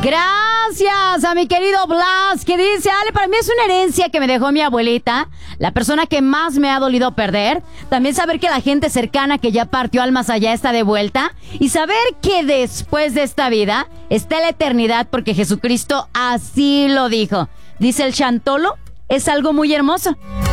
Gracias a mi querido Blas, que dice: Ale, para mí es una herencia que me dejó mi abuelita, la persona que más me ha dolido perder. También saber que la gente cercana que ya partió al más allá está de vuelta. Y saber que después de esta vida está la eternidad, porque Jesucristo así lo dijo. Dice el Chantolo, es algo muy hermoso.